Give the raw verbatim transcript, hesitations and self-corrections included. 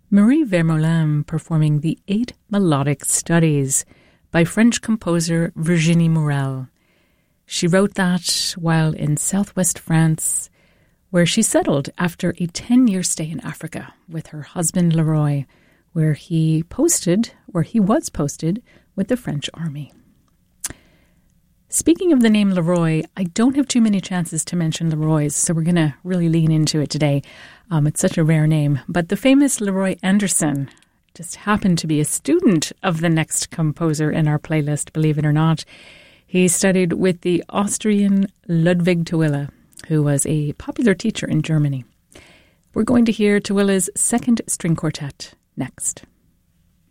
Marie Vermeulen performing the Eight Melodic Studies by French composer Virginie Morel. She wrote that while in southwest France, where she settled after a ten-year stay in Africa with her husband Leroy, where he posted, where he was posted with the French army. Speaking of the name Leroy, I don't have too many chances to mention Leroy's, so we're going to really lean into it today. Um, it's such a rare name. But the famous Leroy Anderson just happened to be a student of the next composer in our playlist, believe it or not. He studied with the Austrian Ludwig Tawila, who was a popular teacher in Germany. We're going to hear Tawila's second string quartet next.